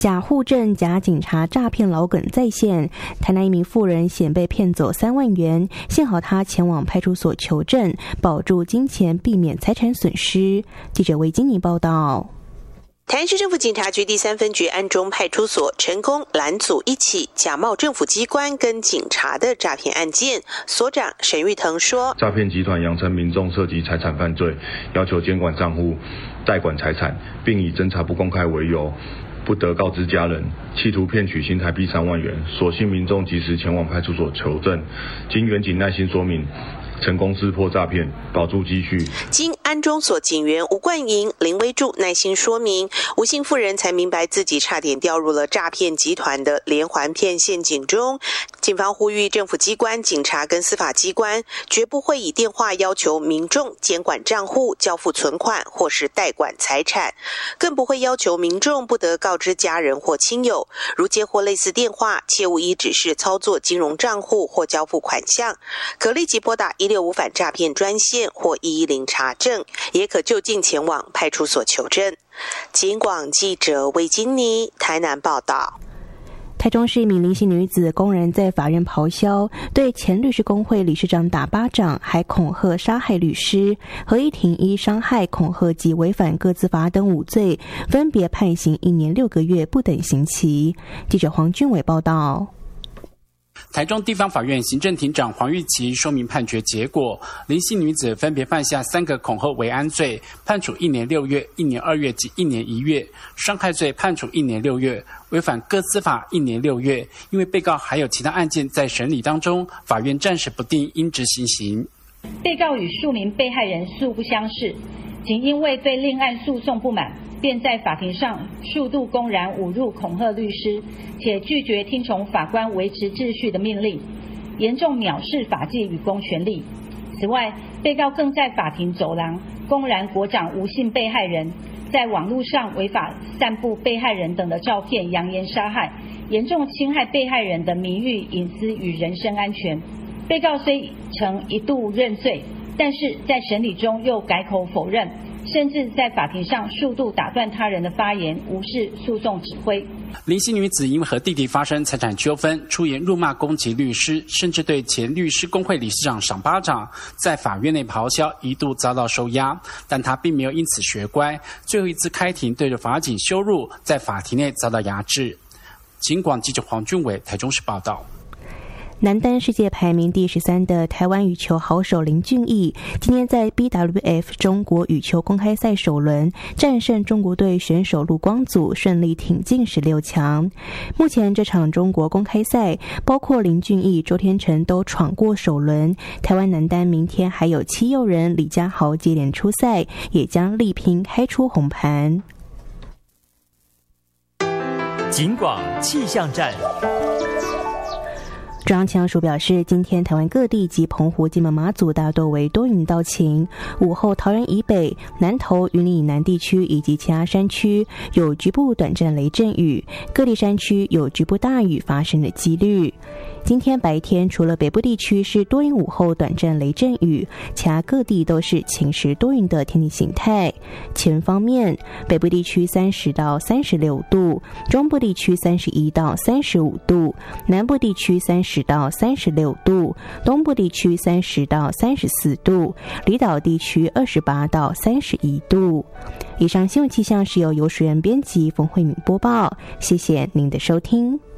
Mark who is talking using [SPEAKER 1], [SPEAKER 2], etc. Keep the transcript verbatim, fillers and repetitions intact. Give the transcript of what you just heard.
[SPEAKER 1] 假户政、假警察诈骗老梗再现，台南一名妇人险被骗走三万元，幸好她前往派出所求证，保住金钱，避免财产损失。记者魏金妮报道。
[SPEAKER 2] 台南市政府警察局第三分局安中派出所成功拦阻一起假冒政府机关跟警察的诈骗案件。所长沈玉腾说，
[SPEAKER 3] 诈骗集团扬称民众涉及财产犯罪，要求监管账户、代管财产，并以侦查不公开为由，不得告知家人，企图骗取新台币三万元。所幸民众及时前往派出所求证，经员警耐心说明，成功识破诈骗，保住积蓄。
[SPEAKER 2] 经安中所警员吴冠莹、林威柱耐心说明，吴姓妇人才明白自己差点掉入了诈骗集团的连环骗陷阱中。警方呼吁政府机关、警察跟司法机关绝不会以电话要求民众监管账户、交付存款或是代管财产，更不会要求民众不得告知家人或亲友。如接获类似电话，切勿依指示操作金融账户或交付款项，可立即拨打一六五反诈骗专线或一一零查证，也可就近前往派出所求证。警广记者魏金妮台南报道。
[SPEAKER 1] 台中市一名林姓女子公然在法院咆哮，对前律师公会理事长打巴掌，还恐吓杀害律师。合议庭依伤害、恐吓及违反个资法等五罪，分别判刑一年六个月不等刑期。记者黄俊伟报道。
[SPEAKER 4] 台中地方法院行政庭长黄玉琪说明判决结果，林姓女子分别犯下三个恐吓为安罪，判处一年六月、一年二月及一年一月；伤害罪判处一年六月，违反个资法一年六月。因为被告还有其他案件在审理当中，法院暂时不定应执行刑。
[SPEAKER 5] 被告与数名被害人素不相识，仅因为对另案诉讼不满，便在法庭上数度公然侮辱恐吓律师，且拒绝听从法官维持秩序的命令，严重藐视法纪与公权力。此外，被告更在法庭走廊公然国掌无姓被害人，在网络上违法散布被害人等的照片，扬言杀害，严重侵害被害人的名誉、隐私与人身安全。被告虽曾一度认罪，但是在审理中又改口否认，甚至在法庭上数度打断他人的发言，无视诉讼指挥。
[SPEAKER 4] 林姓女子因为和弟弟发生财产纠纷，出言辱骂攻击律师，甚至对前律师公会理事长赏巴掌，在法院内咆哮，一度遭到收押，但她并没有因此学乖，最后一次开庭对着法警羞辱，在法庭内遭到压制。警广记者黄俊伟台中市报道。
[SPEAKER 1] 男单世界排名第十三的台湾羽球好手林俊毅，今天在 B W F 中国羽球公开赛首轮战胜中国队选手陆光祖，顺利挺进十六强。目前这场中国公开赛，包括林俊毅、周天成都闯过首轮。台湾男单明天还有戚佑仁、李佳豪接连出赛，也将力拼开出红盘。
[SPEAKER 6] 警广气象站。
[SPEAKER 1] 中央气象署表示，今天台湾各地及澎湖、金门、马祖大多为多云到晴，午后桃园以北、南投、云林以南地区以及其他山区有局部短暂雷阵雨，各地山区有局部大雨发生的几率。今天白天除了北部地区是多云，午后短暂雷阵雨，其他各地都是晴时多云的天气形态。气温方面，北部地区三十到三十六度，中部地区三十一到三十五度，南部地区三十到三十六度，东部地区三十到三十四度，离岛地区二十八到三十一度。以上新闻气象是由游水员编辑冯慧敏播报，谢谢您的收听。